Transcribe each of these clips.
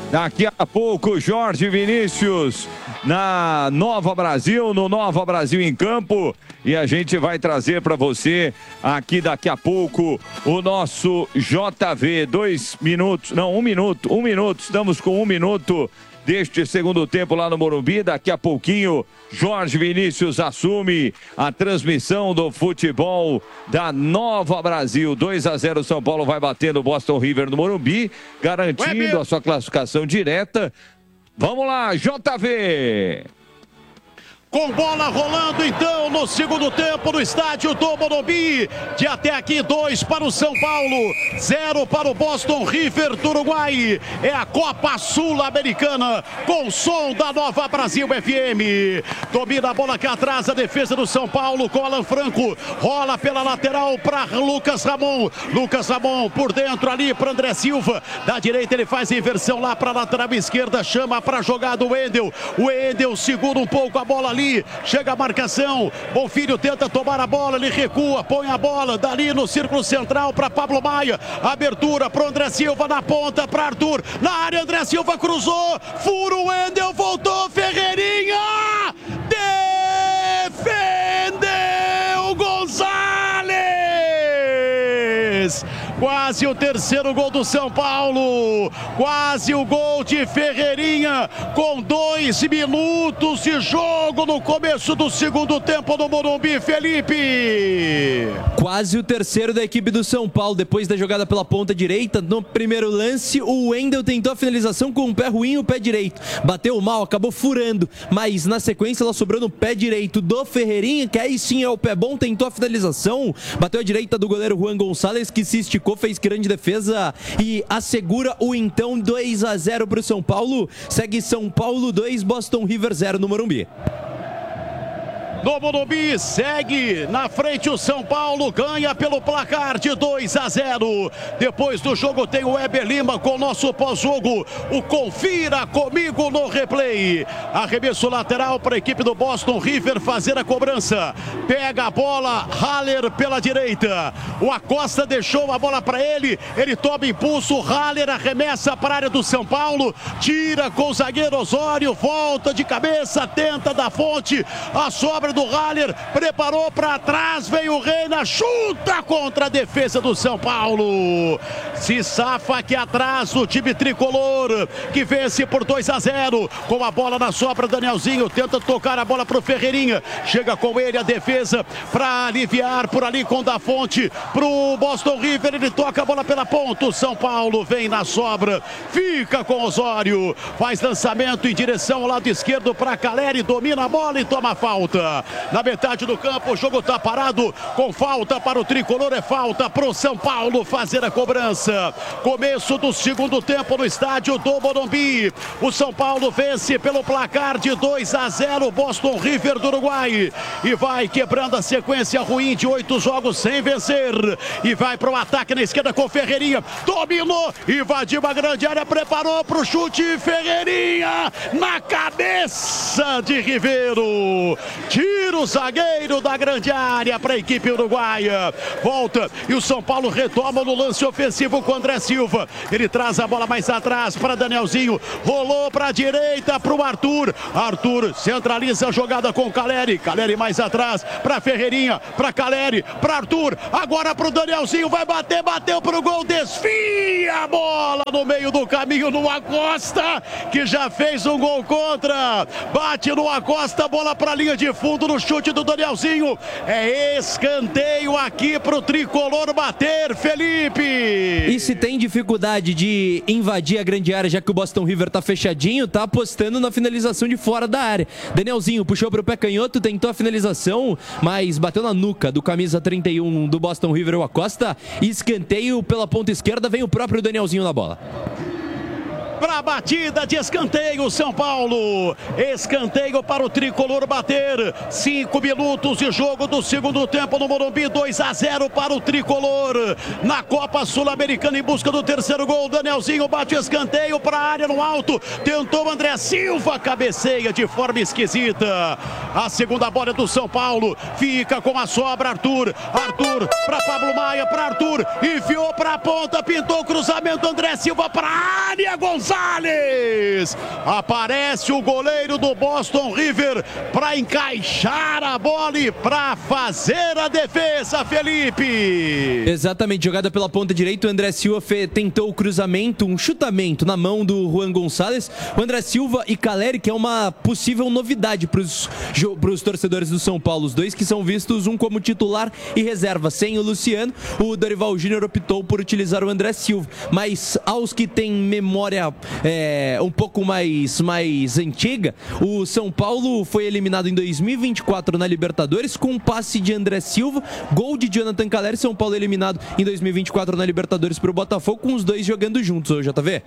Daqui a pouco, Jorge Vinícius na Nova Brasil, no Nova Brasil em Campo. E a gente vai trazer para você aqui daqui a pouco o nosso JV. 2 minutos, não, 1 minuto, 1 minuto. Estamos com 1 minuto deste segundo tempo lá no Morumbi. Daqui a pouquinho, Jorge Vinícius assume a transmissão do futebol da Nova Brasil. 2-0, São Paulo vai batendo o Boston River no Morumbi, garantindo a sua classificação direta. Vamos lá, JV! Com bola rolando então no segundo tempo no estádio do Morumbi. De até aqui 2 para o São Paulo, 0 para o Boston River do Uruguai. É a Copa Sul-Americana com som da Nova Brasil FM. Domina a bola aqui atrás a defesa do São Paulo com Alan Franco. Rola pela lateral para Lucas Ramon. Lucas Ramon por dentro ali para André Silva. Da direita ele faz a inversão lá para a lateral esquerda. Chama para a jogada o Wendel. O Wendel segura um pouco a bola ali. Chega a marcação, Bonfilho tenta tomar a bola, ele recua, põe a bola dali no círculo central para Pablo Maia, abertura para André Silva na ponta, para Arthur, na área André Silva cruzou, furo, Wendel, voltou, Ferreirinha, defendeu Gonzalez! Quase o terceiro gol do São Paulo, quase o gol de Ferreirinha, com 2 minutos de jogo no começo do segundo tempo no Morumbi, Felipe. Quase o terceiro da equipe do São Paulo, depois da jogada pela ponta direita. No primeiro lance, o Wendel tentou a finalização com o pé ruim e o pé direito. Bateu mal, acabou furando, mas na sequência ela sobrou no pé direito do Ferreirinha, que aí sim é o pé bom, tentou a finalização, bateu a direita do goleiro Juan Gonçalves, que se esticou, fez grande defesa e assegura o então 2-0 para o São Paulo. Segue São Paulo 2, Boston River 0 no Morumbi. No Morumbi, segue na frente o São Paulo, ganha pelo placar de 2-0. Depois do jogo tem o Weber Lima com o nosso pós-jogo, o Confira Comigo no replay. Arremesso lateral para a equipe do Boston River fazer a cobrança. Pega a bola, Haller pela direita. O Acosta deixou a bola para ele, ele toma impulso, Haller arremessa para a área do São Paulo, tira com o zagueiro Osório, volta de cabeça, tenta da fonte, a sobra do Haller, preparou para trás, veio o Reina, chuta contra a defesa do São Paulo. Se safa aqui atrás o time tricolor, que vence por 2-0. Com a bola na sobra, Danielzinho tenta tocar a bola para o Ferreirinha. Chega com ele a defesa para aliviar por ali com Da Fonte para o Boston River. Ele toca a bola pela ponta. O São Paulo vem na sobra, fica com Osório, faz lançamento em direção ao lado esquerdo para Caleri, domina a bola e toma falta. Na metade do campo, o jogo está parado com falta para o tricolor, é falta para o São Paulo fazer a cobrança. Começo do segundo tempo no estádio do Morumbi. O São Paulo vence pelo placar de 2-0 Boston River do Uruguai e vai quebrando a sequência ruim de 8 jogos sem vencer e vai para o ataque na esquerda com Ferreirinha, dominou, invadiu a grande área, preparou para o chute, Ferreirinha na cabeça de Ribeiro. Tira o zagueiro da grande área para a equipe uruguaia. Volta e o São Paulo retoma no lance ofensivo com André Silva. Ele traz a bola mais atrás para Danielzinho. Rolou para a direita para o Arthur. Arthur centraliza a jogada com Caleri. Caleri mais atrás para Ferreirinha, para Caleri, para Arthur. Agora para o Danielzinho. Vai bater, bateu para o gol. Desvia a bola no meio do caminho no Acosta, que já fez um gol contra. Bate no Acosta, bola para a linha de fundo no chute do Danielzinho. É escanteio aqui pro tricolor bater, Felipe. E se tem dificuldade de invadir a grande área, já que o Boston River tá fechadinho, tá apostando na finalização de fora da área. Danielzinho puxou pro pé canhoto, tentou a finalização, mas bateu na nuca do camisa 31 do Boston River, o Acosta. Escanteio pela ponta esquerda, vem o próprio Danielzinho na bola. Para a batida de escanteio, São Paulo. Escanteio para o tricolor bater. 5 minutos de jogo do segundo tempo no Morumbi. 2-0 para o tricolor. Na Copa Sul-Americana em busca do terceiro gol. Danielzinho bate o escanteio para a área no alto. Tentou André Silva, cabeceia de forma esquisita. A segunda bola é do São Paulo. Fica com a sobra Arthur. Arthur para Pablo Maia, para Arthur. Enfiou para a ponta, pintou o cruzamento. André Silva para a área. Gonçalves Gonçalves. Aparece o goleiro do Boston River para encaixar a bola e para fazer a defesa, Felipe. Exatamente, jogada pela ponta direita, o André Silva tentou o cruzamento, um chutamento na mão do Juan Gonçalves. O André Silva e Caleri, que é uma possível novidade para os torcedores do São Paulo, os dois que são vistos um como titular e reserva. Sem o Luciano, o Dorival Júnior optou por utilizar o André Silva, mas aos que têm memória um pouco mais antiga, o São Paulo foi eliminado em 2024 na Libertadores com um passe de André Silva, gol de Jonathan Caleri. São Paulo eliminado em 2024 na Libertadores para o Botafogo, com os dois jogando juntos, ô JV.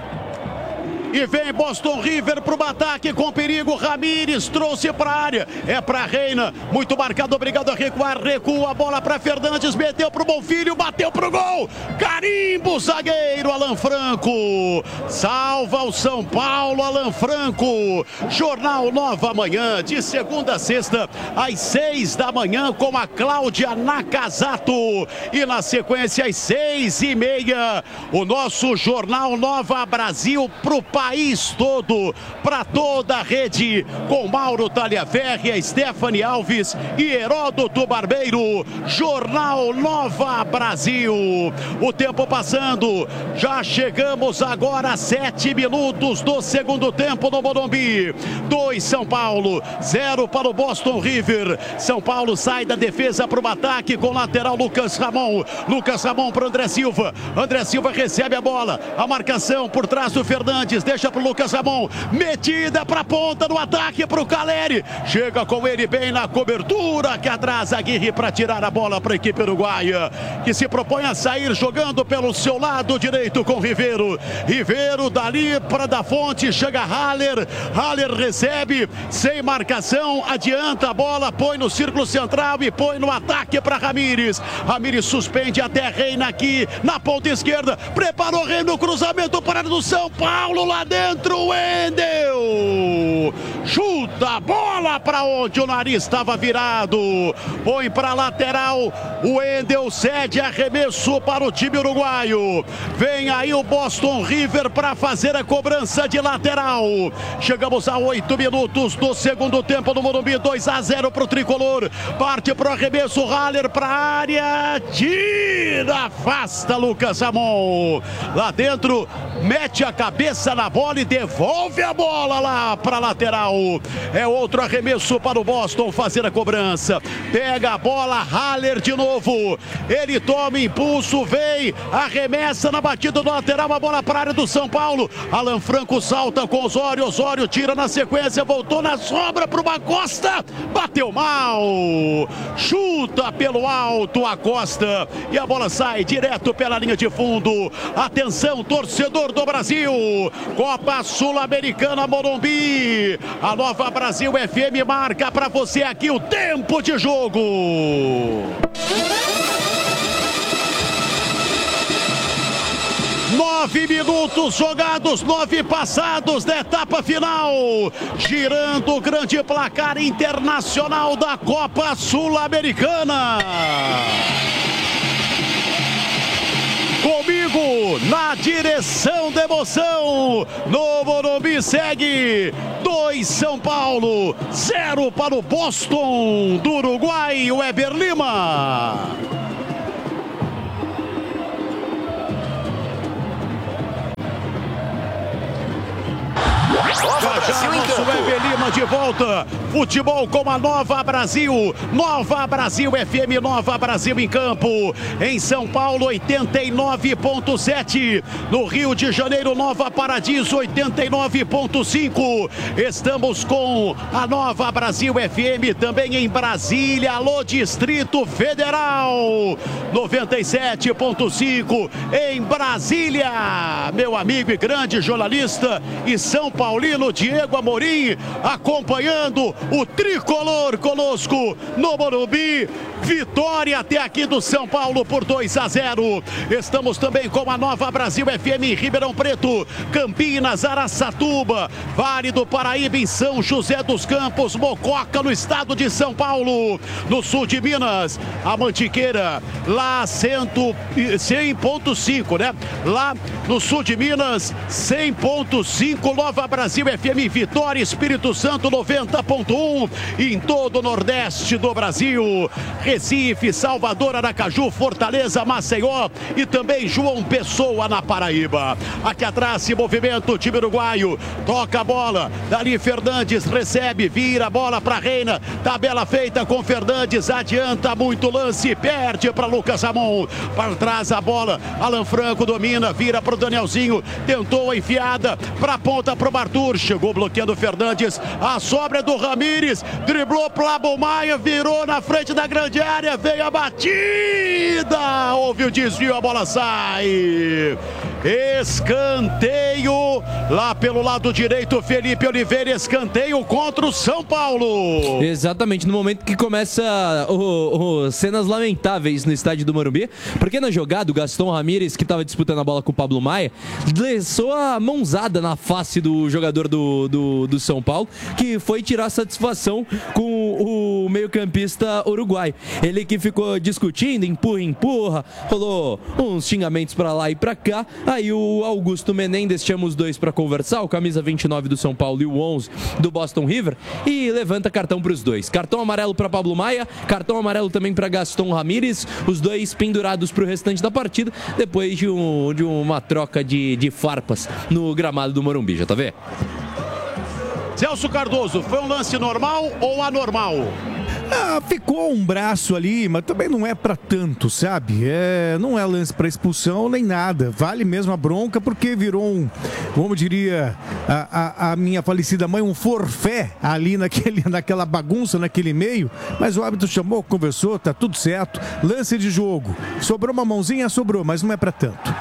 E vem Boston River pro ataque com perigo. Ramírez trouxe para a área. É para Reina. Muito marcado, obrigado a recuar. Recua a bola para Fernandes. Meteu pro Bonfilho. Bateu pro gol. Carimbo, zagueiro Alan Franco. Salva o São Paulo, Alan Franco. Jornal Nova Manhã, de segunda a sexta, às 6 da manhã, com a Cláudia Nakazato. E na sequência, às 6h30, o nosso Jornal Nova Brasil pro país todo, para toda a rede, com Mauro Talhaferri, Stephanie Alves e Heródoto Barbeiro. Jornal Nova Brasil. O tempo passando, já chegamos agora a 7 minutos do segundo tempo no Morumbi. 2 São Paulo, 0 para o Boston River. São Paulo sai da defesa para o ataque com o lateral Lucas Ramon. Lucas Ramon para André Silva. André Silva recebe a bola, a marcação por trás do Fernandes. Deixa para o Lucas Ramon, metida para a ponta do ataque para o Caleri, chega com ele bem na cobertura, que atrasa Aguirre para tirar a bola para a equipe uruguaia, que se propõe a sair jogando pelo seu lado direito com Ribeiro. Ribeiro dali para da Fonte, chega Haller recebe, sem marcação, adianta a bola, põe no círculo central e põe no ataque para Ramírez. Ramírez suspende até Reina aqui na ponta esquerda, preparou Reina, o cruzamento para do São Paulo, lá dentro o Wendel chuta a bola para onde o nariz estava virado, põe para lateral, o Wendel cede arremesso para o time uruguaio. Vem aí o Boston River para fazer a cobrança de lateral. Chegamos a 8 minutos do segundo tempo no Morumbi. 2-0 para o tricolor, parte para o arremesso, Haller para a área, tira, afasta Lucas Ramon, lá dentro mete a cabeça na bola e devolve a bola lá para a lateral. É outro arremesso para o Boston fazer a cobrança. Pega a bola, Haller de novo. Ele toma impulso, vem, arremessa na batida do lateral, a bola para a área do São Paulo. Alan Franco salta com Osório. Osório tira na sequência, voltou na sobra para o Acosta. Bateu mal. Chuta pelo alto a Costa. E a bola sai direto pela linha de fundo. Atenção, torcedor do Brasil. Copa Sul-Americana Morumbi. A Nova Brasil FM marca para você aqui o tempo de jogo. 9 minutos jogados, 9 passados da etapa final. Girando o grande placar internacional da Copa Sul-Americana. Comigo na direção da emoção, no Morumbi segue 2 São Paulo, 0 para o Boston do Uruguai, o Weber Lima. Já nosso Weber Lima de volta. Futebol com a Nova Brasil. Nova Brasil FM, Nova Brasil em campo. Em São Paulo, 89.7. No Rio de Janeiro, Nova Paradiso, 89.5. Estamos com a Nova Brasil FM também em Brasília. Alô, Distrito Federal, 97.5 em Brasília. Meu amigo e grande jornalista e São Paulino Diego Amorim acompanhando o tricolor conosco no Morumbi. Vitória até aqui do São Paulo por 2-0. Estamos também com a Nova Brasil FM em Ribeirão Preto, Campinas, Araçatuba, Vale do Paraíba em São José dos Campos, Mococa no estado de São Paulo, no sul de Minas, a Mantiqueira lá 100.5, né? Lá no sul de Minas, 100.5, Nova Brasil FM Vitória, Espírito Santo 90.1, em todo o Nordeste do Brasil. Recife, Salvador, Aracaju, Fortaleza, Maceió e também João Pessoa na Paraíba. Aqui atrás se movimenta o time uruguaio, toca a bola, Dali Fernandes recebe, vira a bola para Reina, tabela feita com Fernandes, adianta muito lance, perde para Lucas Ramon, para trás a bola, Alan Franco domina, vira para o Danielzinho, tentou a enfiada para a ponta para o Arthur, chegou bloqueando o Fernandes, a sobra do Ramires, driblou para o Abomaia, virou na frente da grande área, veio a batida, houve o desvio, a bola sai. Escanteio lá pelo lado direito, Felipe Oliveira, escanteio contra o São Paulo. Exatamente, no momento que começa cenas lamentáveis no estádio do Morumbi, porque na jogada o Gaston Ramírez, que estava disputando a bola com o Pablo Maia, lançou a mãozada na face do jogador do São Paulo, que foi tirar satisfação com o meio-campista uruguaio. Ele que ficou discutindo, empurra, rolou uns xingamentos pra lá e pra cá. Aí o Augusto Menendez chama os dois pra conversar, o camisa 29 do São Paulo e o 11 do Boston River, e levanta cartão pros dois. Cartão amarelo pra Pablo Maia, cartão amarelo também pra Gaston Ramírez, os dois pendurados pro restante da partida, depois de uma troca de farpas no gramado do Morumbi, já tá vendo? Celso Cardoso, foi um lance normal ou anormal? Ficou um braço ali, mas também não é pra tanto, sabe? Não é lance pra expulsão nem nada. Vale mesmo a bronca porque virou como diria a minha falecida mãe, um forfé ali naquela bagunça, naquele meio. Mas o árbitro chamou, conversou, tá tudo certo. Lance de jogo. Sobrou uma mãozinha, sobrou, mas não é pra tanto.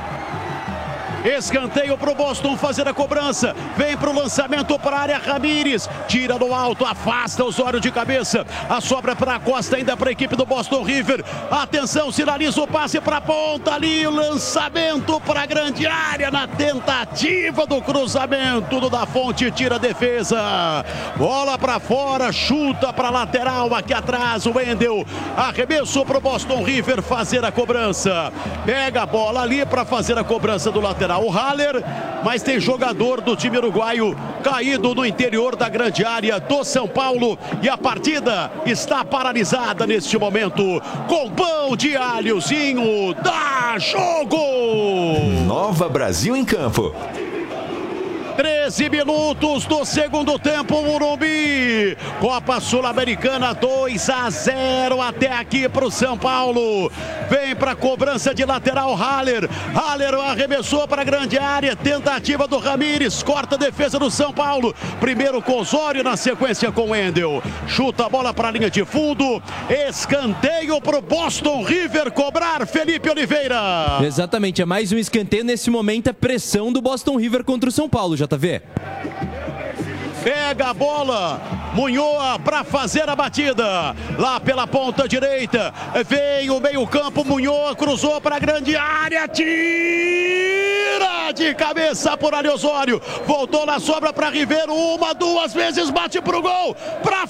Escanteio para o Boston fazer a cobrança. Vem para o lançamento para a área. Ramírez tira no alto, afasta Osório de cabeça. A sobra para a Costa, ainda para a equipe do Boston River. Atenção, sinaliza o passe para a ponta ali. O lançamento para a grande área na tentativa do cruzamento do Da Fonte. Tira a defesa. Bola para fora, chuta para a lateral. Aqui atrás o Wendel. Arremesso para o Boston River fazer a cobrança. Pega a bola ali para fazer a cobrança do lateral. O Haller, mas tem jogador do time uruguaio caído no interior da grande área do São Paulo e a partida está paralisada neste momento. Com pão de alhozinho, dá jogo! Nova Brasil em campo. 13 minutos do segundo tempo, Morumbi. Copa Sul-Americana 2-0 até aqui para o São Paulo. Vem para a cobrança de lateral Haller. Haller arremessou para a grande área. Tentativa do Ramírez. Corta a defesa do São Paulo. Primeiro com Osório, na sequência com Wendel. Chuta a bola para a linha de fundo. Escanteio para o Boston River cobrar, Felipe Oliveira. Exatamente, é mais um escanteio. Nesse momento é pressão do Boston River contra o São Paulo, JV. Pega a bola, Munhoz para fazer a batida, lá pela ponta direita, veio o meio campo, Munhoz cruzou para a grande área, tira de cabeça por Ali Osório, voltou na sobra para Ribeiro, uma, duas vezes, bate pro gol, para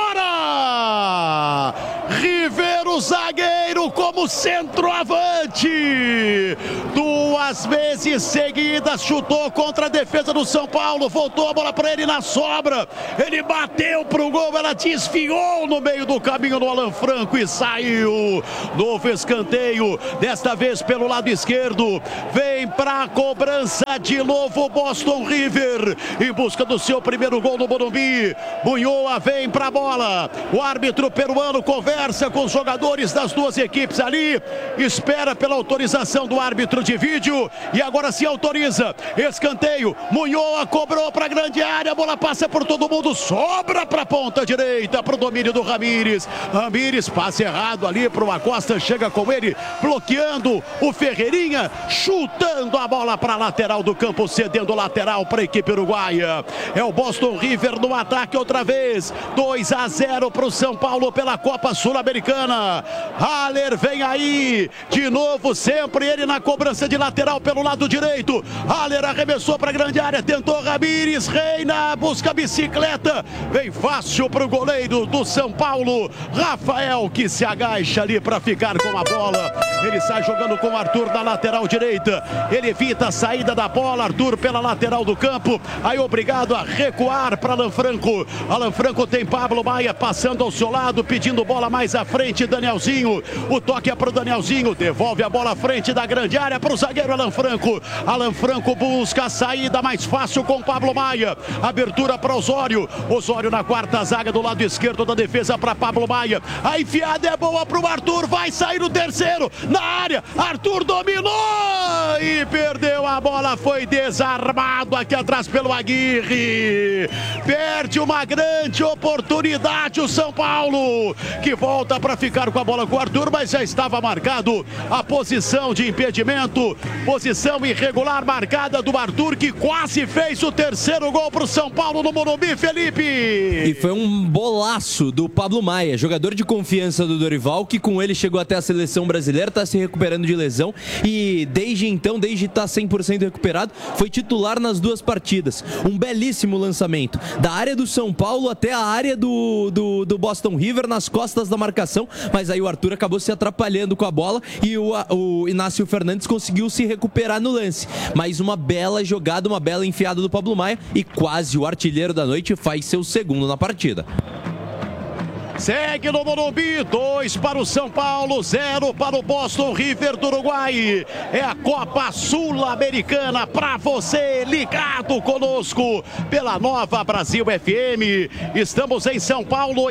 fora! Ribeiro, zagueiro como centroavante, duas vezes seguidas, chutou contra a defesa do São Paulo, voltou a bola para ele na sobra, ele bateu pro gol, ela desfiou no meio do caminho do Alan Franco e saiu. Novo escanteio, desta vez pelo lado esquerdo, vem pra cobrança de novo Boston River, em busca do seu primeiro gol no Morumbi. Munhoz vem pra bola, o árbitro peruano conversa conversa com os jogadores das duas equipes ali, espera pela autorização do árbitro de vídeo e agora se autoriza. Escanteio, Munhoz cobrou para a grande área, a bola passa por todo mundo, sobra para a ponta direita, para o domínio do Ramires. Ramires, passe errado ali para o Acosta, chega com ele, bloqueando o Ferreirinha, chutando a bola para a lateral do campo, cedendo lateral para a equipe uruguaia. É o Boston River no ataque outra vez, 2-0 para o São Paulo pela Copa Sul-Americana. Haller vem aí, de novo, sempre ele na cobrança de lateral pelo lado direito. Haller arremessou para a grande área, tentou Ramires, Reina, busca a bicicleta, vem fácil para o goleiro do São Paulo, Rafael, que se agacha ali para ficar com a bola. Ele sai jogando com o Arthur na lateral direita, ele evita a saída da bola, Arthur pela lateral do campo, aí obrigado a recuar para Alan Franco. Alan Franco tem Pablo Maia passando ao seu lado, pedindo bola mais à frente, Danielzinho, o toque é para o Danielzinho, devolve a bola à frente da grande área para o zagueiro Alan Franco. Alan Franco busca a saída mais fácil com Pablo Maia, abertura para Osório, Osório na quarta zaga do lado esquerdo da defesa para Pablo Maia, a enfiada é boa para o Arthur, vai sair o terceiro, na área, Arthur dominou e perdeu a bola, foi desarmado aqui atrás pelo Aguirre, perde uma grande oportunidade o São Paulo, que volta para ficar com a bola com o Arthur, mas já estava marcado a posição de impedimento, posição irregular marcada do Arthur, que quase fez o terceiro gol para o São Paulo no Morumbi, Felipe. E foi um bolaço do Pablo Maia, jogador de confiança do Dorival, que com ele chegou até a seleção brasileira, está se recuperando de lesão e desde então, desde estar 100% recuperado, foi titular nas duas partidas. Um belíssimo lançamento, da área do São Paulo até a área do Boston River, nas costas da marcação, mas aí o Arthur acabou se atrapalhando com a bola e o Inácio Fernandes conseguiu se recuperar no lance. Mas uma bela jogada, uma bela enfiada do Pablo Maia e quase o artilheiro da noite faz seu segundo na partida. Segue no Morumbi, 2 para o São Paulo, 0 para o Boston River do Uruguai. É a Copa Sul-Americana para você, ligado conosco pela Nova Brasil FM. Estamos em São Paulo,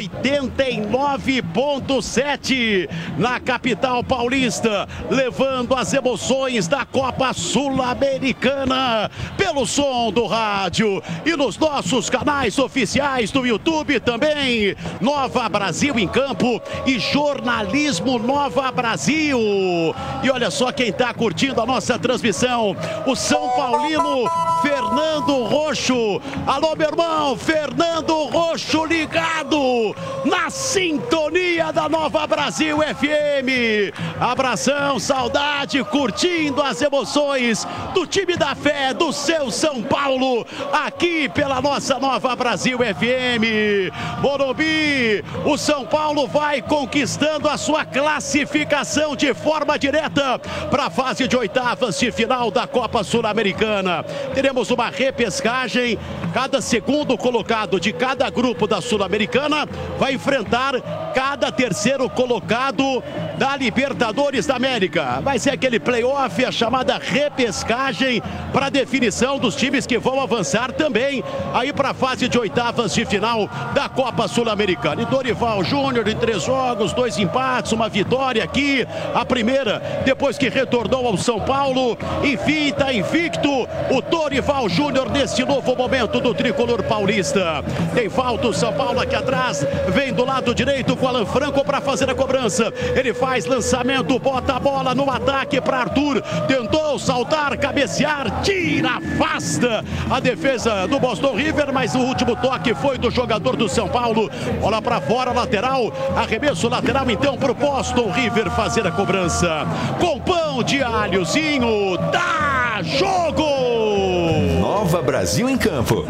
89.7, na capital paulista, levando as emoções da Copa Sul-Americana pelo som do rádio e nos nossos canais oficiais do YouTube também. Nova Brasil em Campo e Jornalismo Nova Brasil. E olha só quem está curtindo a nossa transmissão, o São Paulino Fernando Roxo. Alô, meu irmão, Fernando Roxo ligado na sintonia da Nova Brasil FM. Abração, saudade, curtindo as emoções do time da fé, do seu São Paulo, aqui pela nossa Nova Brasil FM. Morumbi, o São Paulo vai conquistando a sua classificação de forma direta para a fase de oitavas de final da Copa Sul-Americana. Teremos uma repescagem, cada segundo colocado de cada grupo da Sul-Americana vai enfrentar cada terceiro colocado da Libertadores da América. Vai ser aquele playoff, a chamada repescagem para a definição dos times que vão avançar também aí para a fase de oitavas de final da Copa Sul-Americana. E Dorival Júnior em 3 jogos, 2 empates, uma vitória aqui, a primeira depois que retornou ao São Paulo. Enfim, está invicto o Dorival Júnior neste novo momento do tricolor paulista. Tem falta o São Paulo aqui atrás, vem do lado direito com Alan Franco para fazer a cobrança. Ele faz lançamento, bota a bola no ataque para Arthur, tentou saltar, cabecear, tira, afasta a defesa do Boston River, mas o último toque foi do jogador do São Paulo. Bola para fora, lateral, arremesso lateral então para o Boston River fazer a cobrança. Com pão de alhozinho, dá jogo! Nova Brasil em Campo.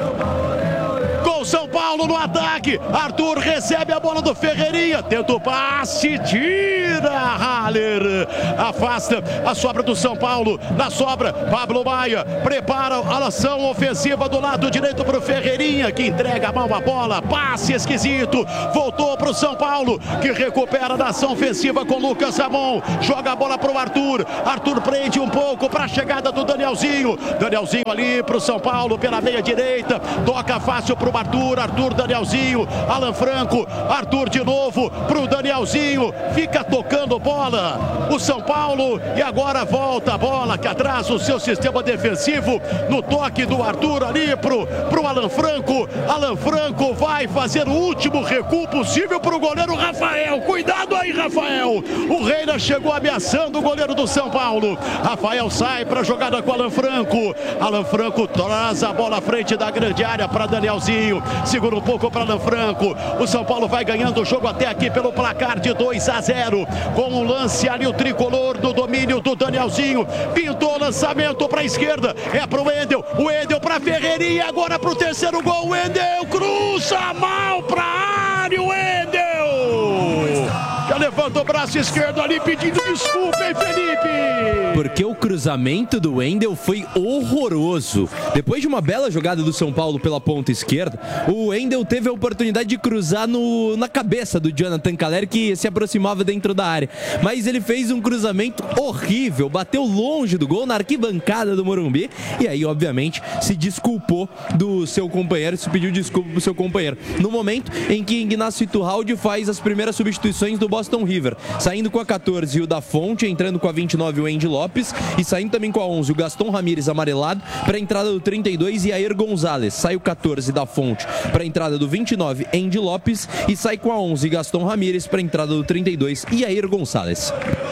Com São Paulo no ataque, Arthur recebe a bola do Ferreirinha, tenta o passe, tira, Haller, afasta a sobra do São Paulo, na sobra, Pablo Maia, prepara a ação ofensiva do lado direito para o Ferreirinha, que entrega mal a bola, passe esquisito, voltou para o São Paulo, que recupera a ação ofensiva com Lucas Ramon, joga a bola para o Arthur, Arthur prende um pouco para a chegada do Danielzinho ali para o São Paulo, pela meia direita, toca fácil para o Arthur Danielzinho, Alan Franco, Arthur de novo pro Danielzinho, fica tocando bola o São Paulo e agora volta a bola que atrasa o seu sistema defensivo no toque do Arthur ali pro Alan Franco. Alan Franco vai fazer o último recuo possível pro goleiro Rafael. Cuidado aí, Rafael. O Reina chegou ameaçando o goleiro do São Paulo. Rafael sai para a jogada com Alan Franco. Alan Franco traz a bola à frente da grande área para Danielzinho. Segura um pouco para Alan Franco. O São Paulo vai ganhando o jogo até aqui pelo placar de 2-0. Com um lance ali, o tricolor do domínio do Danielzinho. Pintou o lançamento para a esquerda. É para o Wendel. O Wendel para Ferreirinha. Agora para o terceiro gol. O Wendel cruza mal para a área. O Wendel já levanta o braço esquerdo ali pedindo desculpa, hein, Felipe? Porque o cruzamento do Wendel foi horroroso. Depois de uma bela jogada do São Paulo pela ponta esquerda, o Wendel teve a oportunidade de cruzar na cabeça do Jonathan Calleri, que se aproximava dentro da área. Mas ele fez um cruzamento horrível, bateu longe do gol, na arquibancada do Morumbi. E aí, obviamente, se desculpou do seu companheiro, se pediu desculpa pro seu companheiro. No momento em que Ignacio Iturralde faz as primeiras substituições do Boston River, saindo com a 14 o da Fonte, entrando com a 29 o Andy Lopes e saindo também com a 11 o Gaston Ramírez amarelado para a entrada do 32 Yair Gonzalez. Sai o 14 da Fonte para a entrada do 29 Andy Lopes e sai com a 11 Gaston Ramírez para a entrada do 32 Yair Gonzalez.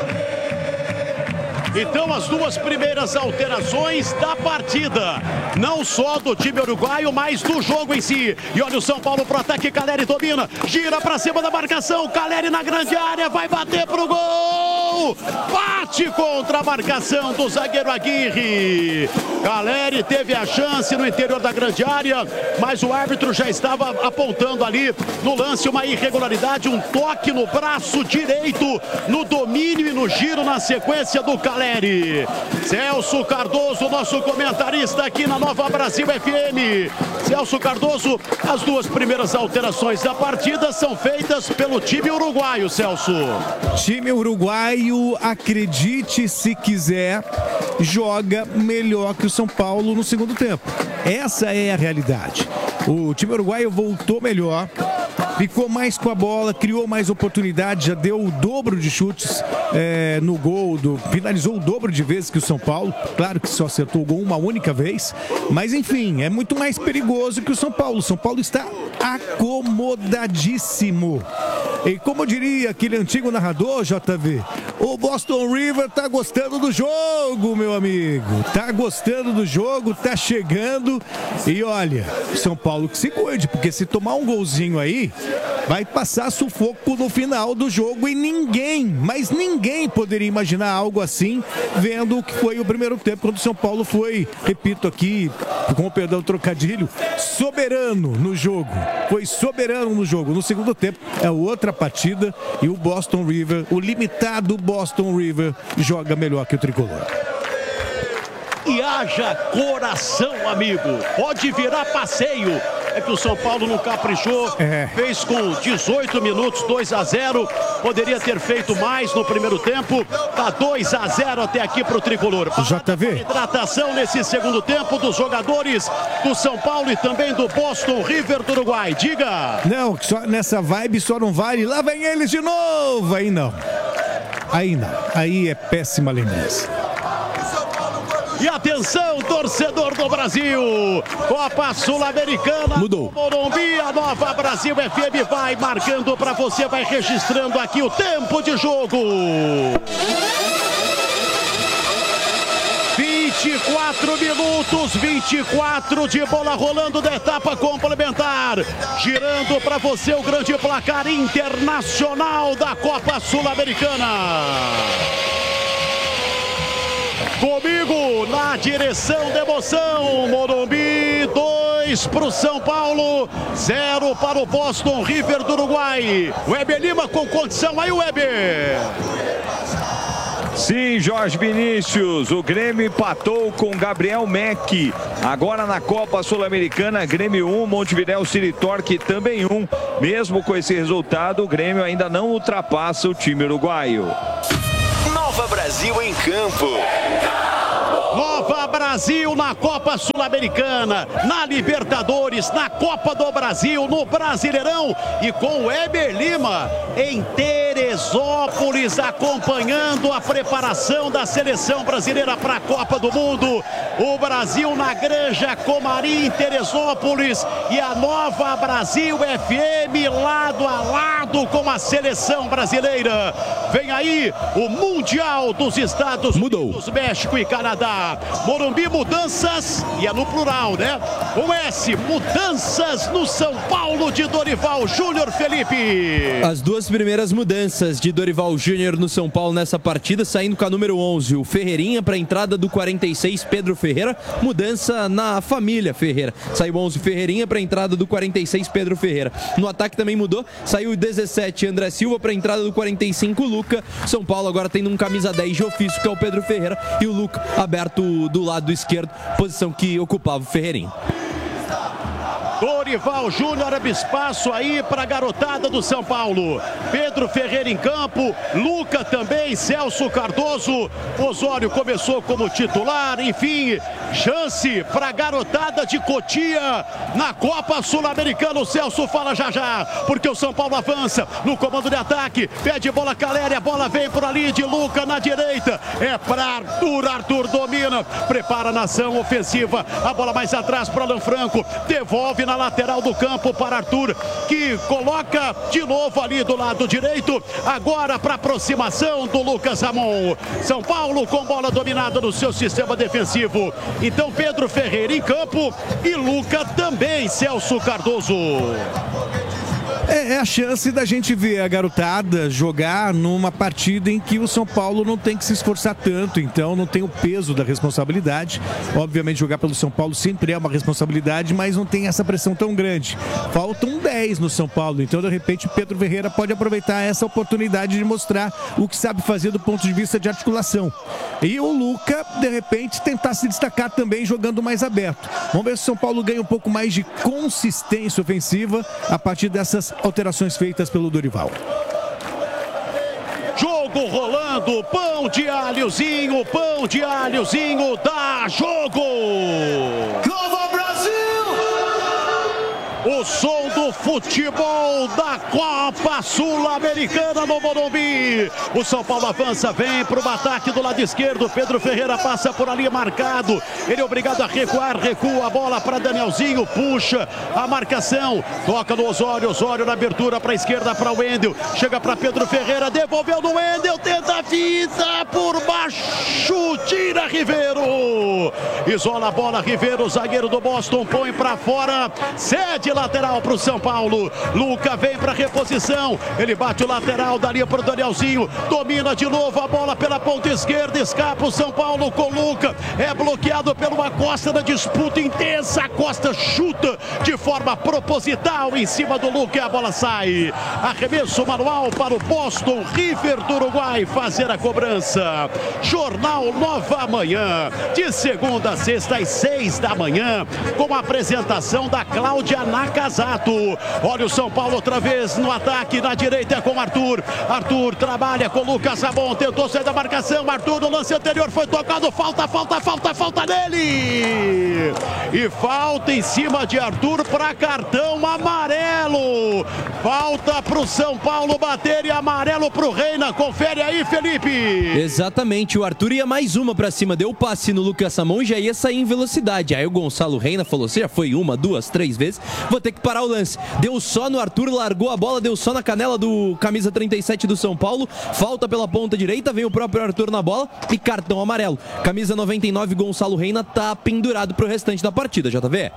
Então, as duas primeiras alterações da partida, não só do time uruguaio, mas do jogo em si. E olha o São Paulo pro ataque, Calleri domina, gira pra cima da marcação, Calleri na grande área, vai bater pro gol! Bate contra a marcação do zagueiro Aguirre. Calleri teve a chance no interior da grande área, mas o árbitro já estava apontando ali no lance uma irregularidade, um toque no braço direito, no domínio e no giro na sequência do Calleri. Celso Cardoso, nosso comentarista aqui na Nova Brasil FM. Celso Cardoso, as duas primeiras alterações da partida são feitas pelo time uruguaio, Celso. Time uruguaio, acredite se quiser, joga melhor que o São Paulo no segundo tempo. Essa é a realidade. O time uruguaio voltou melhor, ficou mais com a bola, criou mais oportunidades, já deu o dobro de chutes no gol, finalizou o dobro de vezes que o São Paulo. Claro que só acertou o gol uma única vez, mas enfim, é muito mais perigoso que o São Paulo. O São Paulo está acomodadíssimo. E como diria aquele antigo narrador, JV, o Boston River tá gostando do jogo, meu amigo. Tá gostando do jogo, tá chegando. E olha, São Paulo que se cuide, porque se tomar um golzinho aí, vai passar sufoco no final do jogo. E ninguém, mas ninguém poderia imaginar algo assim, vendo o que foi o primeiro tempo, quando o São Paulo foi, repito aqui, com o perdão trocadilho, soberano no jogo. Foi soberano no jogo. No segundo tempo é outra partida e o Boston River, o limitado Boston River, joga melhor que o tricolor. E haja coração, amigo. Pode virar passeio. É que o São Paulo não caprichou. Fez com 18 minutos, 2-0. Poderia ter feito mais no primeiro tempo. Tá 2-0 até aqui pro tricolor. JV. Hidratação nesse segundo tempo dos jogadores do São Paulo e também do Boston River do Uruguai. Diga. Não, só nessa vibe só não vale. Lá vem eles de novo. Aí não. Aí não. Aí é péssima lembrança. E atenção, torcedor do Brasil, Copa Sul-Americana, mudou. Morumbi, a Nova Brasil FM vai marcando para você, vai registrando aqui o tempo de jogo. 24 minutos, 24 de bola rolando da etapa complementar. Girando para você o grande placar internacional da Copa Sul-Americana. Comigo na direção da emoção, Morumbi 2 para o São Paulo, 0 para o Boston River do Uruguai. Weber Lima com condição aí, Weber. Sim, Jorge Vinícius, o Grêmio empatou com Gabriel Meck. Agora na Copa Sul-Americana, Grêmio 1, Montevidéu City Torque também 1. Mesmo com esse resultado, o Grêmio ainda não ultrapassa o time uruguaio. Nova Brasil em campo. Nova Nova Brasil na Copa Sul-Americana, na Libertadores, na Copa do Brasil, no Brasileirão e com o Weber Lima em Teresópolis acompanhando a preparação da seleção brasileira para a Copa do Mundo. O Brasil na Granja Comari em Teresópolis e a Nova Brasil FM lado a lado com a seleção brasileira. Vem aí o Mundial dos Estados Unidos, México e Canadá. Morumbi, mudanças, e é no plural, né? Com S, mudanças no São Paulo de Dorival Júnior, Felipe. As duas primeiras mudanças de Dorival Júnior no São Paulo nessa partida, saindo com a número 11, o Ferreirinha para a entrada do 46, Pedro Ferreira. Mudança na família Ferreira. Saiu 11, Ferreirinha para a entrada do 46, Pedro Ferreira. No ataque também mudou, saiu o 17, André Silva para a entrada do 45, Luca. São Paulo agora tendo um camisa 10 de ofício, que é o Pedro Ferreira, e o Luca aberto do lado esquerdo, posição que ocupava o Ferreirinha. Dorival Júnior abre espaço aí para a garotada do São Paulo. Pedro Ferreira em campo, Luca também, Celso Cardoso. Osório começou como titular, enfim, chance para a garotada de Cotia na Copa Sul-Americana. O Celso fala já, porque o São Paulo avança no comando de ataque, pede bola Caleri, a bola vem por ali de Luca na direita, é para Arthur domina, prepara a nação ofensiva, a bola mais atrás para Alan Franco, devolve na lateral do campo para Arthur, que coloca de novo ali do lado direito, agora para aproximação do Lucas Ramon. São Paulo com bola dominada no seu sistema defensivo. Então Pedro Ferreira em campo e Luca também, Celso Cardoso. É a chance da gente ver a garotada jogar numa partida em que o São Paulo não tem que se esforçar tanto, então não tem o peso da responsabilidade. Obviamente jogar pelo São Paulo sempre é uma responsabilidade, mas não tem essa pressão tão grande. Faltam 10 no São Paulo, então de repente Pedro Ferreira pode aproveitar essa oportunidade de mostrar o que sabe fazer do ponto de vista de articulação. E o Luca, de repente, tentar se destacar também jogando mais aberto. Vamos ver se o São Paulo ganha um pouco mais de consistência ofensiva a partir dessas alterações feitas pelo Dorival. Jogo rolando, pão de alhozinho, dá jogo! Nova Brasil! O som do futebol da Copa Sul-Americana no Morumbi. O São Paulo avança, vem para o ataque do lado esquerdo. Pedro Ferreira passa por ali marcado. Ele é obrigado a recuar, recua a bola para Danielzinho, puxa a marcação, toca no Osório, Osório na abertura para a esquerda para o Wendel. Chega para Pedro Ferreira, devolveu no Wendel, tenta a fita por baixo, tira Ribeiro. Isola a bola, Ribeiro, zagueiro do Boston, põe para fora, cede lateral para o São Paulo. Luca vem para reposição, ele bate o lateral dali para o Danielzinho, domina de novo a bola pela ponta esquerda, escapa o São Paulo com Luca, é bloqueado pelo Acosta na disputa intensa. Acosta chuta de forma proposital em cima do Luca e a bola sai. Arremesso manual para o Boston River do Uruguai fazer a cobrança. Jornal Nova Manhã, de segunda a sexta às 6 da manhã, com a apresentação da Cláudia Nakazato. Olha o São Paulo outra vez no ataque, na direita com Arthur. Arthur trabalha com Lucas Ramon, tentou sair da marcação. Arthur no lance anterior foi tocado, falta nele. E falta em cima de Arthur para cartão amarelo. Falta para o São Paulo bater e amarelo para o Reina. Confere aí, Felipe. Exatamente, o Arthur ia mais uma para cima, deu passe no Lucas Ramon e já ia sair em velocidade. Aí o Gonçalo Reina falou, você já foi 1, 2, 3 vezes, vou ter que parar o lance. Deu só no Arthur, largou a bola, deu só na canela do camisa 37 do São Paulo. Falta pela ponta direita, vem o próprio Arthur na bola e cartão amarelo. Camisa 99, Gonçalo Reina, tá pendurado pro restante da partida, JV.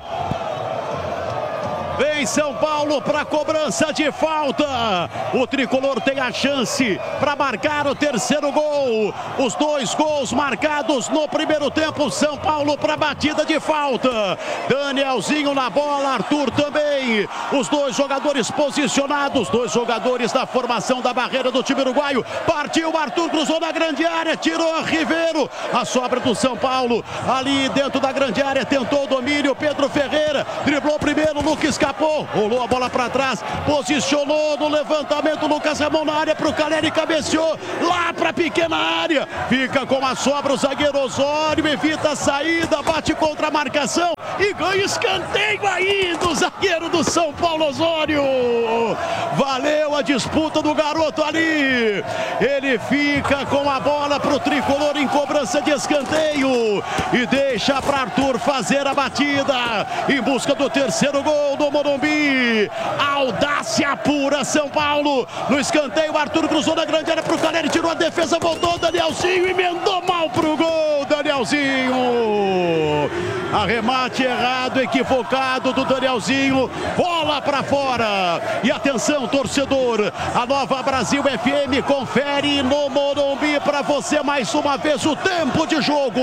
Vem São Paulo para cobrança de falta. O tricolor tem a chance para marcar o terceiro gol. Os 2 gols marcados no primeiro tempo. São Paulo para batida de falta. Danielzinho na bola, Arthur também. Os 2 jogadores posicionados, 2 jogadores da formação da barreira do time uruguaio. Partiu Arthur, cruzou na grande área, tirou Ribeiro. A sobra do São Paulo ali dentro da grande área, tentou o domínio. Pedro Ferreira driblou primeiro, Luca escapou. rolou a bola para trás, posicionou no levantamento, Lucas Ramon na área para o Caleri, cabeceou lá para a pequena área, fica com a sobra o zagueiro Osório, evita a saída, bate contra a marcação e ganha escanteio aí do zagueiro do São Paulo, Osório. Valeu a disputa do garoto ali, ele fica com a bola para o tricolor em cobrança de escanteio e deixa para Arthur fazer a batida em busca do terceiro gol do Morumbi. Audácia pura, São Paulo no escanteio, Arthur cruzou na grande área para o Caleri, tirou a defesa, voltou Danielzinho, emendou mal pro gol, Danielzinho. Arremate errado, equivocado do Danielzinho, bola para fora. E atenção, torcedor, a Nova Brasil FM confere no Morumbi para você mais uma vez o tempo de jogo.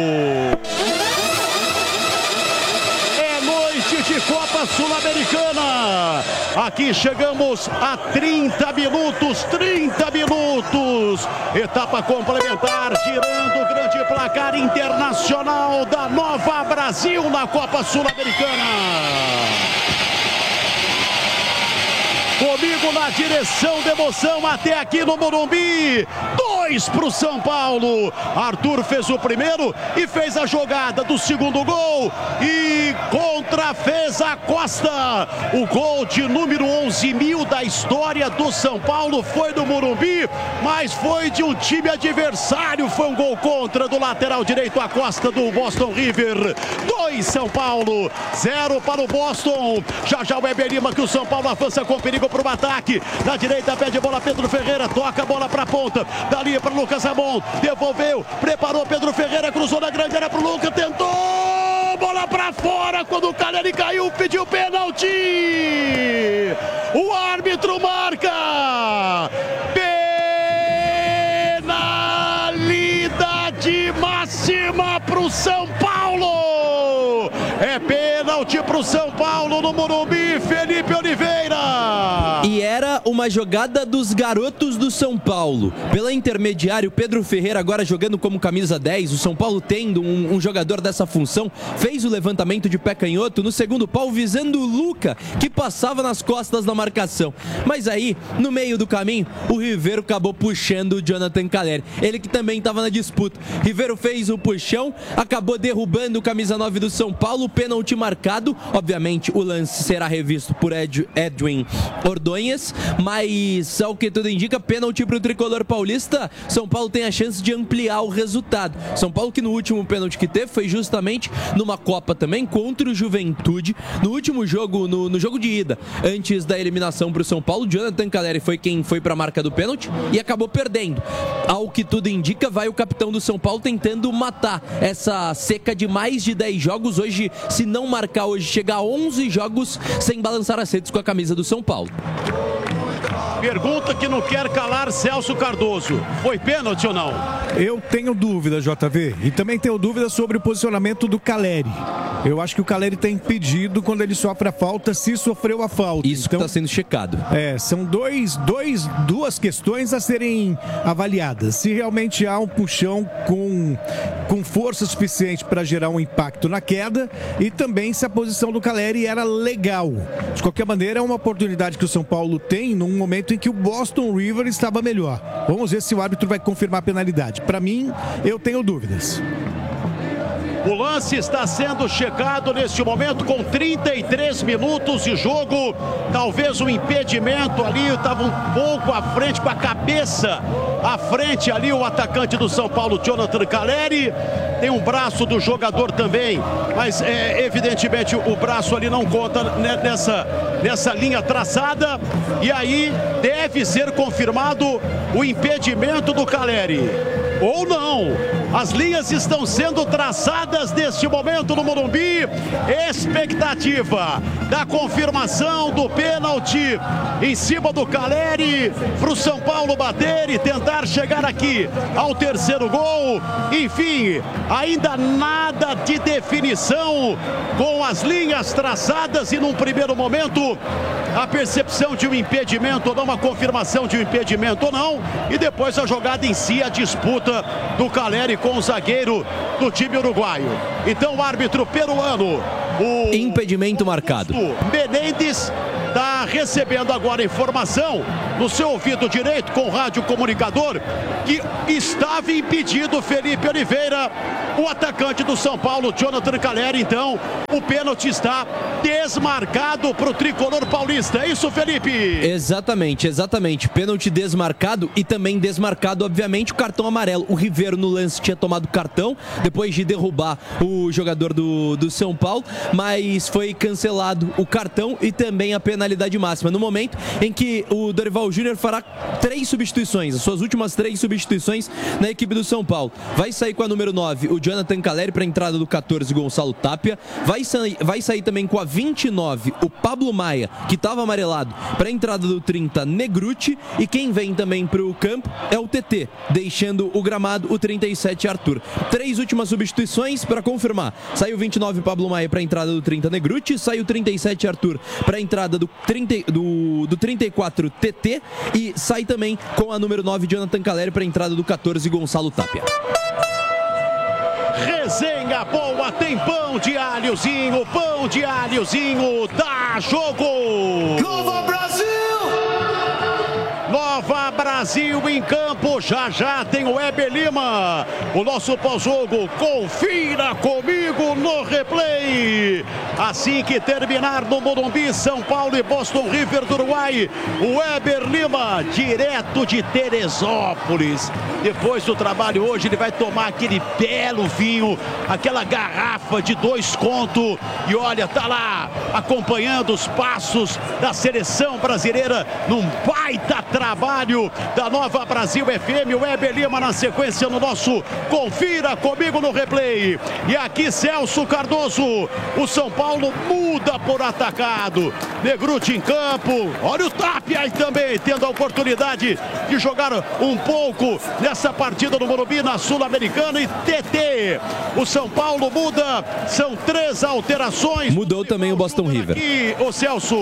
Noite de Copa Sul-Americana. Aqui chegamos a 30 minutos. Etapa complementar, girando o grande placar internacional da Nova Brasil na Copa Sul-Americana. Comigo na direção de emoção até aqui no Morumbi. 2 para o São Paulo. Arthur fez o primeiro e fez a jogada do segundo gol. E fez a Costa. O gol de número 11.000 da história do São Paulo foi do Morumbi, mas foi de um time adversário. Foi um gol contra do lateral direito, a Costa do Boston River. 2 São Paulo, 0 para o Boston. Já o Weber Lima, que o São Paulo avança com perigo para o ataque. Na direita pede bola Pedro Ferreira, toca a bola para a ponta. Dali para Lucas Ramon, devolveu, preparou Pedro Ferreira, cruzou na grande área para o Lucas, tentou, bola para fora. Quando o Caleri caiu, pediu pênalti. O árbitro marca. Penalidade máxima para o São Paulo. É pênalti para o São Paulo no Morumbi, Felipe Oliveira. E era uma jogada dos garotos do São Paulo. Pela intermediário, Pedro Ferreira agora jogando como camisa 10. O São Paulo tendo um jogador dessa função. Fez o levantamento de pé canhoto no segundo pau, visando o Luca, que passava nas costas da marcação. Mas aí, no meio do caminho, o Ribeiro acabou puxando o Jonathan Caleri. Ele que também estava na disputa. Ribeiro fez o puxão, acabou derrubando o camisa 9 do São Paulo. Pênalti marcado. Obviamente, o lance será revisto por Edwin Ordonhas, mas ao que tudo indica, pênalti para o tricolor paulista. São Paulo tem a chance de ampliar o resultado. São Paulo que no último pênalti que teve foi justamente numa Copa também contra o Juventude. No último jogo, no jogo de ida, antes da eliminação para o São Paulo, Jonathan Caleri foi quem foi para a marca do pênalti e acabou perdendo. Ao que tudo indica, vai o capitão do São Paulo tentando matar essa seca de mais de 10 jogos. Hoje, se não marcar hoje, chega a 11 jogos sem balançar as redes com a camisa do São Paulo. Pergunta que não quer calar Celso Cardoso. Foi pênalti ou não? Eu tenho dúvida, JV. E também tenho dúvida sobre o posicionamento do Caleri. Eu acho que o Caleri está impedido quando ele sofre a falta, se sofreu a falta. Isso então, que está sendo checado. São duas questões a serem avaliadas. Se realmente há um puxão com força suficiente para gerar um impacto na queda e também se a posição do Caleri era legal. De qualquer maneira, é uma oportunidade que o São Paulo tem num momento em que o Boston River estava melhor. Vamos ver se o árbitro vai confirmar a penalidade. Para mim, eu tenho dúvidas. O lance está sendo checado neste momento com 33 minutos de jogo. Talvez um impedimento ali, estava um pouco à frente, com a cabeça à frente ali, o atacante do São Paulo, Jonathan Caleri. Tem um braço do jogador também, mas evidentemente o braço ali não conta nessa linha traçada. E aí deve ser confirmado o impedimento do Caleri. Ou não, as linhas estão sendo traçadas neste momento no Morumbi. Expectativa da confirmação do pênalti em cima do Caleri para o São Paulo bater e tentar chegar aqui ao terceiro gol. Enfim, ainda nada de definição com as linhas traçadas e num primeiro momento a percepção de um impedimento ou não, uma confirmação de um impedimento ou não, e depois a jogada em si, a disputa do Caleri com o zagueiro do time uruguaio. Então o árbitro peruano, o impedimento marcado. Menendez, está recebendo agora informação no seu ouvido direito com o rádio comunicador que estava impedido Felipe Oliveira, o atacante do São Paulo, Jonathan Calleri. Então o pênalti está desmarcado para o tricolor paulista. É isso, Felipe? Exatamente. Pênalti desmarcado e também desmarcado, obviamente, o cartão amarelo. O Riveiro no lance tinha tomado cartão depois de derrubar o jogador do São Paulo, mas foi cancelado o cartão e também a penalidade máxima. No momento em que o Dorival Júnior fará 3 substituições, as suas últimas 3 substituições na equipe do São Paulo. Vai sair com a número 9, o Jonathan Calleri, para a entrada do 14, Gonçalo Tapia. Vai sair também com a 29, o Pablo Maia, que estava amarelado, para a entrada do 30, Negruti. E quem vem também para o campo é o TT, deixando o gramado, o 37, Arthur. 3 últimas substituições para confirmar. Saiu 29, Pablo Maia, para a entrada do 30, Negruti. Saiu 37, Arthur, para a entrada do 34, TT. E sai também com a número 9, Jonathan Calleri, para a entrada do 14, Gonçalo Tapia. Resenha boa, tem pão de alhozinho, dá jogo! Nova Brasil! Nova Brasil em campo, já tem o Weber Lima, o nosso pós-jogo. Confira comigo no replay. Assim que terminar no Morumbi, São Paulo e Boston River do Uruguai, o Weber Lima, direto de Teresópolis. Depois do trabalho hoje, ele vai tomar aquele belo vinho, aquela garrafa de 2 conto. E olha, tá lá acompanhando os passos da seleção brasileira num baita trabalho da Nova Brasil FM. O Weber Lima na sequência no nosso Confira Comigo no replay. E aqui Celso Cardoso, o São Paulo muda por atacado. Negruti em campo, olha o Tapia aí também tendo a oportunidade de jogar um pouco nessa partida no Morumbi, na Sul-Americana. E TT, o São Paulo muda, são 3 alterações. Mudou também o Boston River. Aqui, o Celso.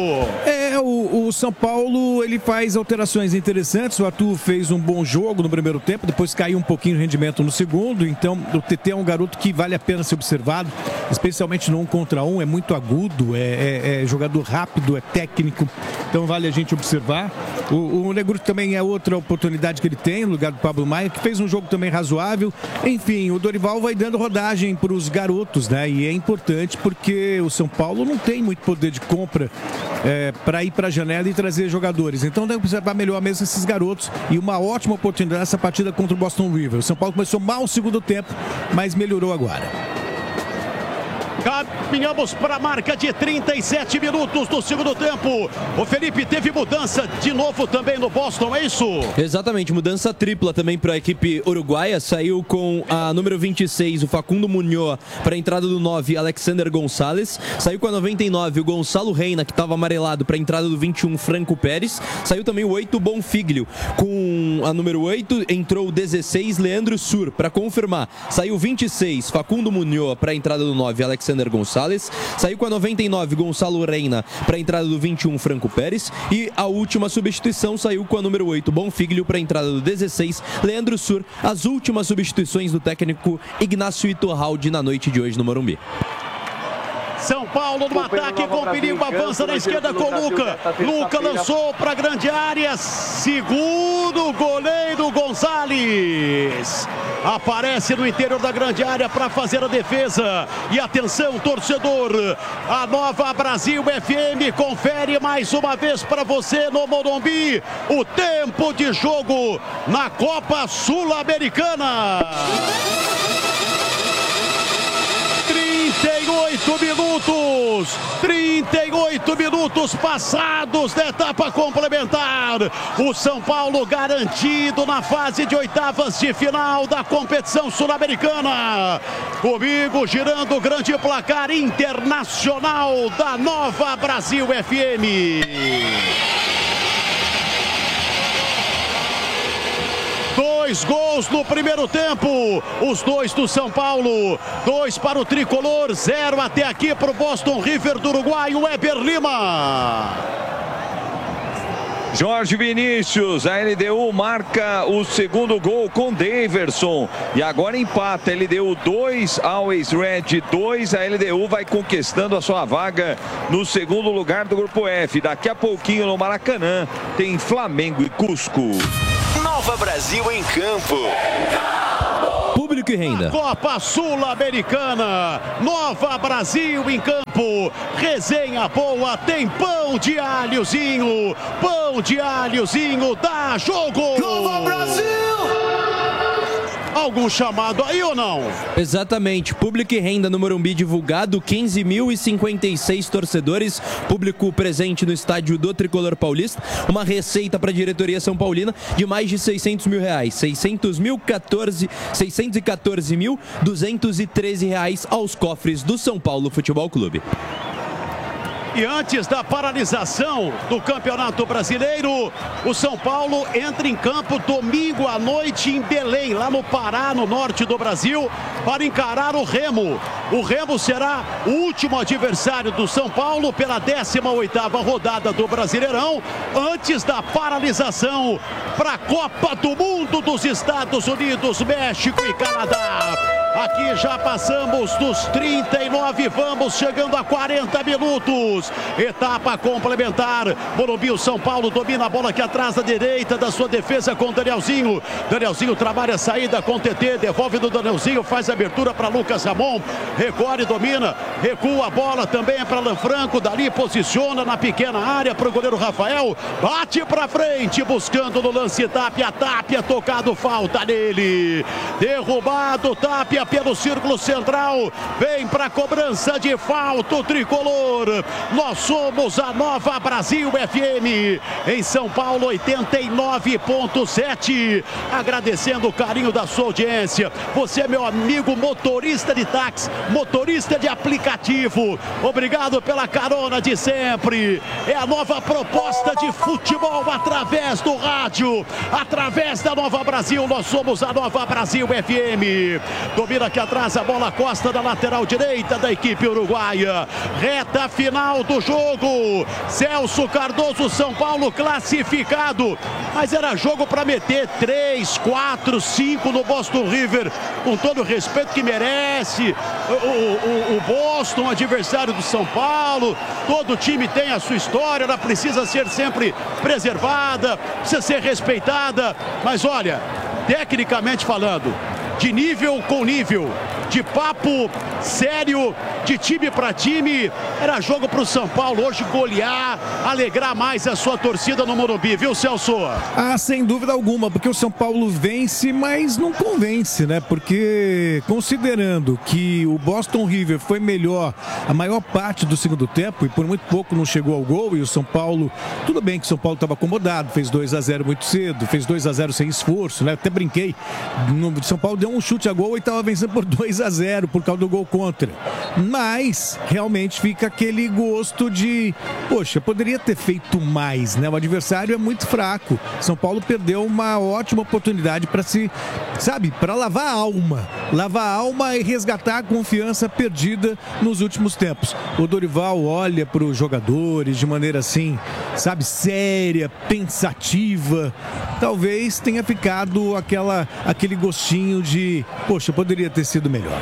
O São Paulo, ele faz alterações interessantes. O Arthur fez um bom jogo no primeiro tempo, depois caiu um pouquinho o rendimento no segundo. Então o TT é um garoto que vale a pena ser observado, especialmente no 1 contra 1, é muito agudo, é jogador rápido, é técnico, então vale a gente observar. O Negruti também é outra oportunidade que ele tem, no lugar do Pablo Maia, que fez um jogo também razoável. Enfim, o Dorival vai dando rodagem para os garotos, né? E é importante porque o São Paulo não tem muito poder de compra para ir para a janela e trazer jogadores. Então deve observar melhor mesmo esses garotos. E uma ótima oportunidade nessa partida contra o Boston River. O São Paulo começou mal o segundo tempo, mas melhorou agora. Caminhamos para a marca de 37 minutos do segundo tempo. O Felipe, teve mudança de novo também no Boston, é isso? Exatamente, mudança tripla também para a equipe uruguaia. Saiu com a número 26, o Facundo Munhoz, para a entrada do 9, Alexander Gonçalves. Saiu com a 99, o Gonçalo Reina, que estava amarelado, para a entrada do 21, Franco Pérez. Saiu também o 8, Bonfiglio. Com a número 8, entrou o 16, Leandro Sur, para confirmar. Saiu o 26, Facundo Munhoz, para a entrada do 9, Alexander Gonçalves. Saiu com a 99, Gonçalo Reina, para a entrada do 21, Franco Pérez. E a última substituição saiu com a número 8, Bonfiglio, para a entrada do 16, Leandro Sur. As últimas substituições do técnico Ignacio Iturralde na noite de hoje no Morumbi. São Paulo no ataque com perigo, avança na esquerda com Luca. Luca lançou para a grande área, segundo o goleiro Gonzalez. Aparece no interior da grande área para fazer a defesa. E atenção, torcedor, a Nova Brasil FM confere mais uma vez para você no Morumbi o tempo de jogo na Copa Sul-Americana. 38 minutos passados da etapa complementar. O São Paulo garantido na fase de oitavas de final da competição sul-americana. Comigo girando o grande placar internacional da Nova Brasil FM. Dois gols no primeiro tempo, os 2 do São Paulo, 2 para o Tricolor, 0 até aqui para o Boston River do Uruguai, o Weber Lima. Jorge Vinícius, a LDU marca o segundo gol com Daverson. E agora empata, LDU 2, Always Red 2. A LDU vai conquistando a sua vaga no segundo lugar do grupo F. Daqui a pouquinho no Maracanã tem Flamengo e Cusco. Nova Brasil em campo. Público e renda. Copa Sul-Americana, Nova Brasil em campo, resenha boa, tem pão de alhozinho, dá jogo! Nova Brasil! Algum chamado aí ou não? Exatamente, público e renda no Morumbi divulgado, 15.056 torcedores, público presente no estádio do Tricolor Paulista, uma receita para a diretoria São Paulina de mais de R$600 mil, R$614.213 aos cofres do São Paulo Futebol Clube. E antes da paralisação do Campeonato Brasileiro, o São Paulo entra em campo domingo à noite em Belém, lá no Pará, no norte do Brasil, para encarar o Remo. O Remo será o último adversário do São Paulo pela 18ª rodada do Brasileirão, antes da paralisação para a Copa do Mundo dos Estados Unidos, México e Canadá. Aqui já passamos dos 39, vamos chegando a 40 minutos. Etapa complementar. Morumbi, o São Paulo domina a bola aqui atrás da direita da sua defesa com Danielzinho. Danielzinho trabalha a saída com TT, devolve do Danielzinho, faz abertura para Lucas Ramon. Recorre, domina, recua a bola também para Lanfranco. Dali posiciona na pequena área para o goleiro Rafael. Bate para frente, buscando no lance Tapia. Tapia tocado, falta nele. Derrubado, Tapia pelo círculo central, vem para a cobrança de falta o tricolor. Nós somos a Nova Brasil FM em São Paulo 89.7. Agradecendo o carinho da sua audiência. Você, meu amigo motorista de táxi, motorista de aplicativo, obrigado pela carona de sempre. É a nova proposta de futebol através do rádio, através da Nova Brasil. Nós somos a Nova Brasil FM. Domina aqui atrás a bola, costa da lateral direita da equipe uruguaia. Reta final do jogo. Celso Cardoso, São Paulo classificado. Mas era jogo para meter 3, 4, 5 no Boston River. Com todo o respeito que merece. O Boston, adversário do São Paulo. Todo time tem a sua história. Ela precisa ser sempre preservada. Precisa ser respeitada. Mas olha, tecnicamente falando, de nível com nível, de papo sério, de time para time, era jogo para o São Paulo hoje golear, alegrar mais a sua torcida no Morumbi, viu, Celso? Ah, sem dúvida alguma, porque o São Paulo vence, mas não convence, né? Porque considerando que o Boston River foi melhor a maior parte do segundo tempo e por muito pouco não chegou ao gol, e o São Paulo, tudo bem que o São Paulo estava acomodado, fez 2-0 muito cedo, fez 2-0 sem esforço, né? Até brinquei, o São Paulo deu um chute a gol e estava vencendo por 2-0 por causa do gol contra. Mas realmente fica aquele gosto de, poxa, poderia ter feito mais, né? O adversário é muito fraco. São Paulo perdeu uma ótima oportunidade para para lavar a alma e resgatar a confiança perdida nos últimos tempos. O Dorival olha para os jogadores de maneira assim, séria, pensativa. Talvez tenha ficado aquele gostinho de, poxa, poderia ter sido melhor.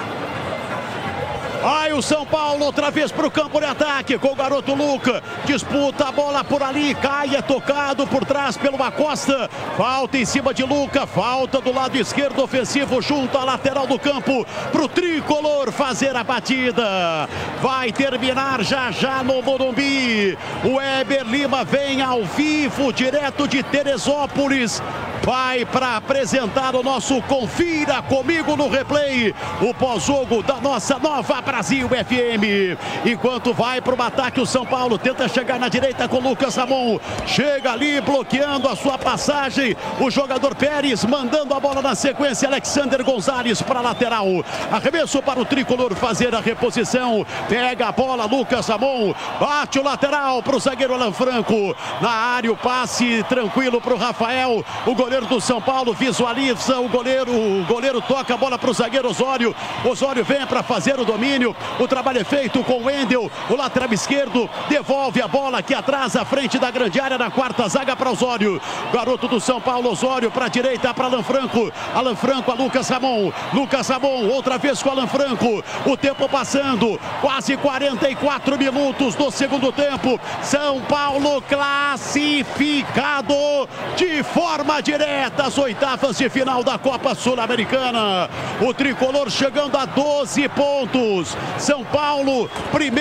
Aí o São Paulo outra vez para o campo de ataque com o garoto Luca. Disputa a bola por ali, cai, é tocado por trás pelo Acosta. Falta em cima de Luca, falta do lado esquerdo ofensivo junto à lateral do campo para o tricolor fazer a batida. Vai terminar já no Morumbi. O Weber Lima vem ao vivo, direto de Teresópolis. Vai para apresentar o nosso Confira Comigo no Replay, o pós-jogo da nossa Nova Brasil FM. Enquanto vai para o ataque, o São Paulo tenta chegar na direita com Lucas Ramon. Chega ali bloqueando a sua passagem. O jogador Pérez mandando a bola na sequência. Alexander Gonzalez para a lateral. Arremesso para o tricolor fazer a reposição. Pega a bola Lucas Ramon. Bate o lateral para o zagueiro Alan Franco. Na área o passe tranquilo para o Rafael. O goleiro do São Paulo visualiza o goleiro toca a bola para o zagueiro Osório. Osório vem para fazer o domínio. O trabalho é feito com o Wendel, o lateral esquerdo, devolve a bola aqui atrás, à frente da grande área, na quarta zaga para Osório. Garoto do São Paulo, Osório para a direita, para Alan Franco. Alan Franco a Lucas Ramon. Lucas Ramon, outra vez com Alan Franco. O tempo passando, quase 44 minutos do segundo tempo. São Paulo classificado de forma direta às oitavas de final da Copa Sul-Americana. O tricolor chegando a 12 pontos. São Paulo, primeiro.